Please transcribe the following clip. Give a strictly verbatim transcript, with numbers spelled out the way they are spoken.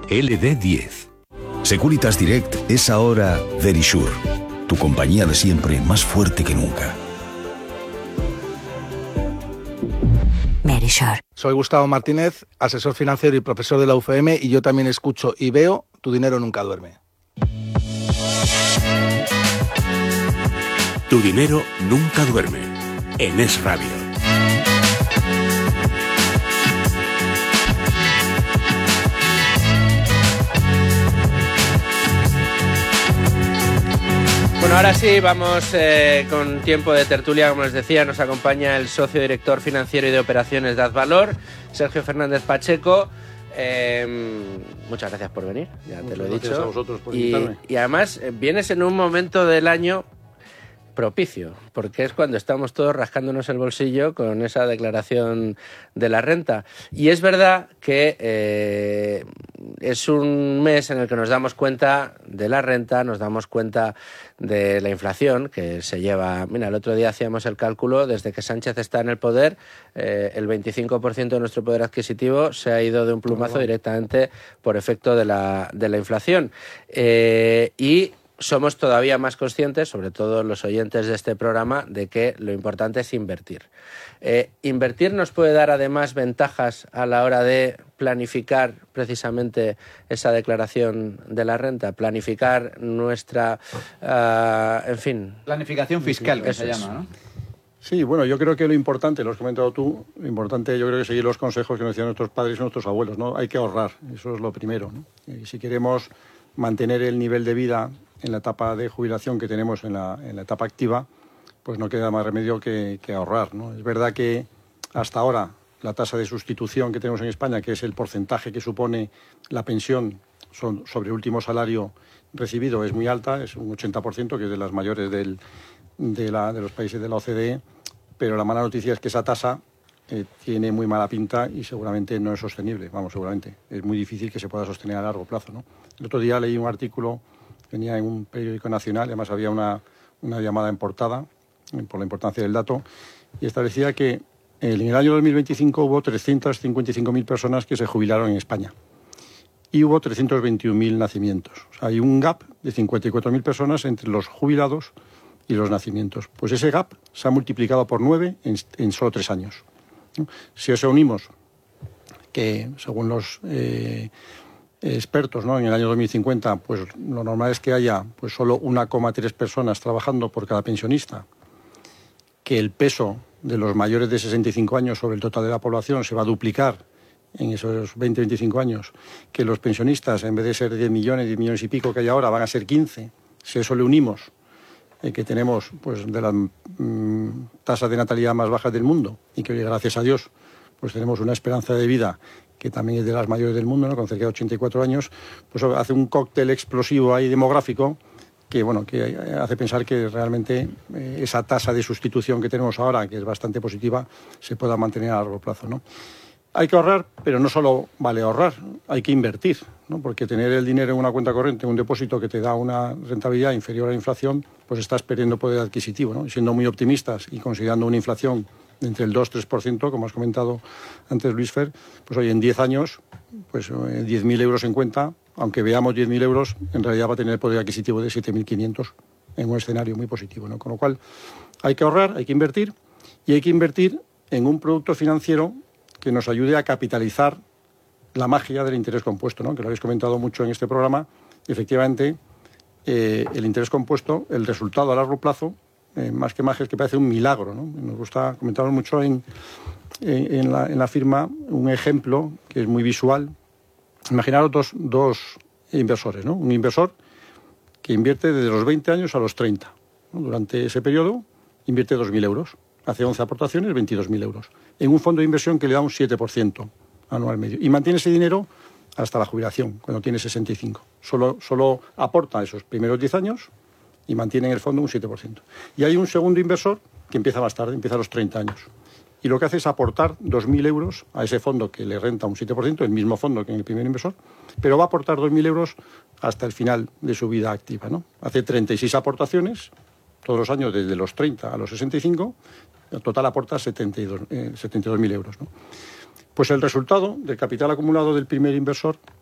L D diez. Securitas Direct es ahora Verisure, tu compañía de siempre más fuerte que nunca. Verisure. Soy Gustavo Martínez, asesor financiero y profesor de la U F M, y yo también escucho y veo Tu dinero nunca duerme. Tu dinero nunca duerme. En Es Radio. Bueno, ahora sí, vamos eh, con tiempo de tertulia, como les decía, nos acompaña el socio director financiero y de operaciones de Advalor, Sergio Fernández Pacheco. Eh, muchas gracias por venir, ya muchas te lo he gracias dicho. A vosotros por y, invitarme. y además eh, vienes en un momento del año propicio, porque es cuando estamos todos rascándonos el bolsillo con esa declaración de la renta. Y es verdad que eh, es un mes en el que nos damos cuenta de la renta, nos damos cuenta de la inflación que se lleva. Mira, el otro día hacíamos el cálculo, desde que Sánchez está en el poder, eh, el veinticinco por ciento de nuestro poder adquisitivo se ha ido de un plumazo directamente por efecto de la, de la inflación. Eh, y somos todavía más conscientes, sobre todo los oyentes de este programa, de que lo importante es invertir. Eh, invertir nos puede dar además ventajas a la hora de planificar precisamente esa declaración de la renta, planificar nuestra, uh, en fin... Planificación fiscal, que eso se es. llama, ¿no? Sí, bueno, yo creo que lo importante, lo has comentado tú, lo importante yo creo que es seguir los consejos que nos decían nuestros padres y nuestros abuelos, ¿no? Hay que ahorrar, eso es lo primero, ¿no? Y si queremos mantener el nivel de vida en la etapa de jubilación que tenemos en la, en la etapa activa, pues no queda más remedio que, que ahorrar, ¿no? Es verdad que hasta ahora la tasa de sustitución que tenemos en España, que es el porcentaje que supone la pensión sobre el último salario recibido, es muy alta, es un ochenta por ciento, que es de las mayores del, de, la, de los países de la O C D E, pero la mala noticia es que esa tasa eh, tiene muy mala pinta y seguramente no es sostenible, vamos, seguramente. Es muy difícil que se pueda sostener a largo plazo, ¿no? El otro día leí un artículo, venía en un periódico nacional, además había una, una llamada en portada, por la importancia del dato, y establecía que en el año dos mil veinticinco hubo trescientas cincuenta y cinco mil personas que se jubilaron en España y hubo trescientos veintiún mil nacimientos. O sea, hay un gap de cincuenta y cuatro mil personas entre los jubilados y los nacimientos. Pues ese gap se ha multiplicado por nueve en, en solo tres años, ¿no? Si eso unimos que, según los eh, expertos, ¿no?, en el año dos mil cincuenta, pues lo normal es que haya pues solo uno coma tres personas trabajando por cada pensionista, que el peso de los mayores de sesenta y cinco años sobre el total de la población se va a duplicar en esos veinte a veinticinco años, que los pensionistas, en vez de ser diez millones, diez millones y pico que hay ahora, van a ser quince. Si a eso le unimos eh, que tenemos pues de las mmm, tasas de natalidad más bajas del mundo y que hoy, gracias a Dios, pues tenemos una esperanza de vida que también es de las mayores del mundo, ¿no?, con cerca de ochenta y cuatro años, pues hace un cóctel explosivo ahí demográfico que, bueno, que hace pensar que realmente eh, esa tasa de sustitución que tenemos ahora, que es bastante positiva, se pueda mantener a largo plazo, ¿no? Hay que ahorrar, pero no solo vale ahorrar, hay que invertir, ¿no? Porque tener el dinero en una cuenta corriente, en un depósito que te da una rentabilidad inferior a la inflación, pues estás perdiendo poder adquisitivo, ¿no? Y siendo muy optimistas y considerando una inflación entre el dos y tres por ciento, como has comentado antes, Luis Fer, pues hoy en diez años, pues diez mil euros en cuenta, aunque veamos diez mil euros, en realidad va a tener el poder adquisitivo de siete mil quinientos en un escenario muy positivo, ¿no? Con lo cual hay que ahorrar, hay que invertir, y hay que invertir en un producto financiero que nos ayude a capitalizar la magia del interés compuesto, ¿no?, que lo habéis comentado mucho en este programa. Efectivamente, eh, el interés compuesto, el resultado a largo plazo, Eh, más que magia, es que parece un milagro, ¿no? Nos gusta, comentamos mucho en, en, en, la, en la firma un ejemplo que es muy visual. Imaginaros dos, dos inversores, ¿no? Un inversor que invierte desde los veinte años a los treinta, ¿no? Durante ese periodo invierte dos mil euros, hace once aportaciones, veintidós mil euros, en un fondo de inversión que le da un siete por ciento anual medio, y mantiene ese dinero hasta la jubilación, cuando tiene sesenta y cinco. Solo, solo aporta esos primeros diez años y mantiene en el fondo un siete por ciento. Y hay un segundo inversor que empieza más tarde, empieza a los treinta años. Y lo que hace es aportar dos mil euros a ese fondo que le renta un siete por ciento, el mismo fondo que en el primer inversor, pero va a aportar dos mil euros hasta el final de su vida activa, ¿no? Hace treinta y seis aportaciones todos los años desde los treinta a los sesenta y cinco, en total aporta setenta y dos mil euros, ¿no? Pues el resultado del capital acumulado del primer inversor